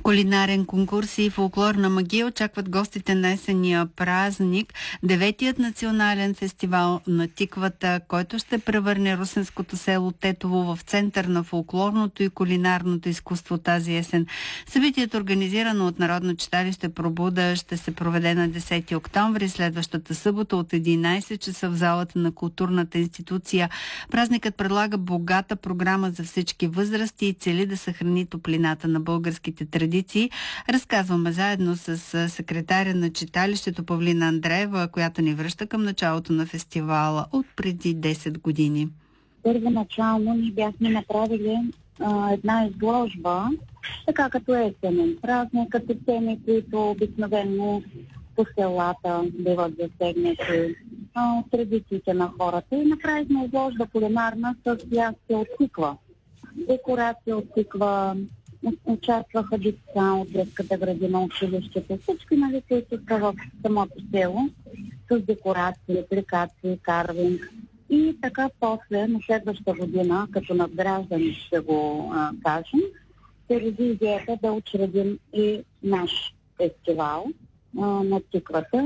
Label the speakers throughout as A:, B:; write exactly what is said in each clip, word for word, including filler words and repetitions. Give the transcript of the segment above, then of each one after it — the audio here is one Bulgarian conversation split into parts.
A: Кулинарен конкурс и фолклорна магия очакват гостите на есенния празник. Деветият национален фестивал на тиквата, който ще превърне русенското село Тетово в център на фолклорното и кулинарното изкуство тази есен. Събитието, организирано от Народно читалище Пробуда, ще се проведе на десети октомври, следващата събота от единайсет часа в залата на културната институция. Празникът предлага богата програма за всички възрасти и цели да съхрани топлината на българските традиции. Разказваме заедно с секретаря на читалището Павлина Андреева, която ни връща към началото на фестивала от преди десет години.
B: Първоначално ни бяхме направили а, една изложба, така като есенен празник, като теми, които обикновено по селата биват засегнати, а, традициите на хората. И направихме изложба кулинарна с ястие от тиква. Декорация от тиква, участваха деца от детската градина, училището, всички, нали, които са в самото село, с декорации, апликации, карвинг. И така после, на следващата година, като надграждане ще го а, кажем, се роди идеята да учредим и наш фестивал а, на тиквата.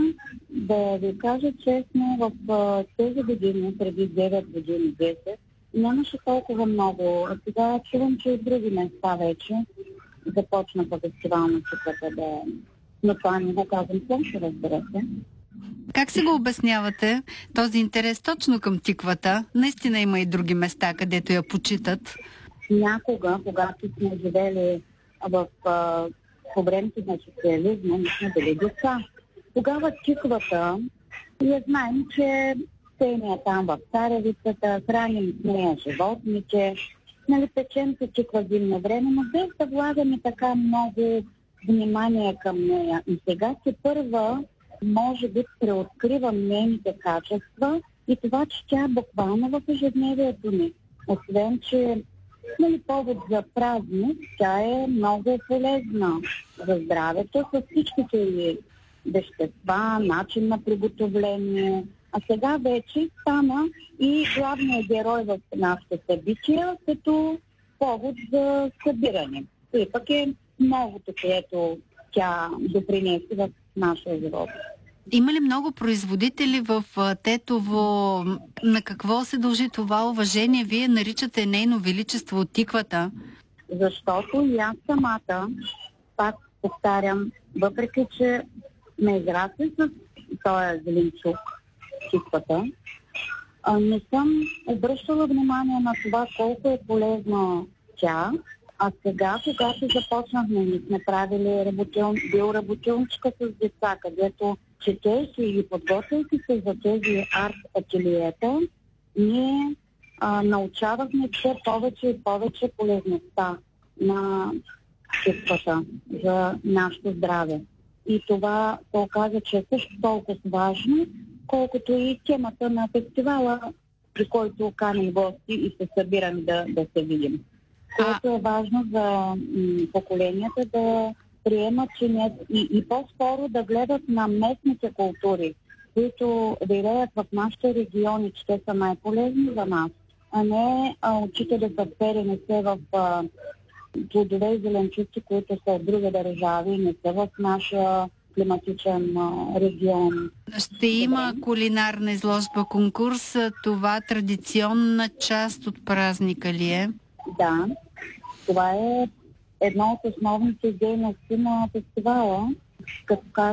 B: Да ви кажа честно, в а, тези години, преди девет години, десет, нямаше толкова много. А сега чувам, че и други места вече започнаха фестивал на тиквата да... Но това не го казвам също, разбира се.
A: Как се го обяснявате, този интерес точно към тиквата? Наистина има и други места, където я почитат.
B: Някога, когато сме живели в, в, по времето на социализма, ние сме били деца. Тогава тиквата, ние знаем, че сеня там в царевицата, храним с нея животните, нали, печем се тиква зимно време, но без да влагаме така много внимание към нея. И сега се първа, може би, преоткривам нейните качества и това, че тя е буквално в ежедневието ни. Освен, че, нали, повод за празник, тя е много полезна за здравето с всичките ѝ вещества, начин на приготовление. А сега вече стана и главният герой в нашите събития като повод за събиране. И пък е новото, което тя допринесе в нашия живот.
A: Има ли много производители в Тетово? На какво се дължи това уважение? Вие наричате нейно величество от тиквата.
B: Защото и аз самата, пак повтарям, въпреки че ме израсли с този зеленчук, тиквата, не съм обръщала внимание на това колко е полезна тя. А сега, когато започнахме, ние сме правили работил, биоработилничка с деца, където четейки и подготвяйки се за тези арт-ателиета, ние а, научавахме все повече и повече полезността на тиквата за нашето здраве. И това се оказа, че е също толкова важно, колкото и темата на фестивала, при който каним гости и се събираме да, да се видим. Което е важно за м- поколенията да приемат, че не, и, и по-скоро да гледат на местните култури, които виреят в нашите региони, че те са най-полезни за нас, а не а, очите да са вперени се в а, плодове и зеленчуци, които са от други държави и не са в нашия климатичен а, регион.
A: Ще има кулинарна изложба, конкурс. Това традиционна част от празника ли е?
B: Да, това е едно от основните дейности на фестивала. Като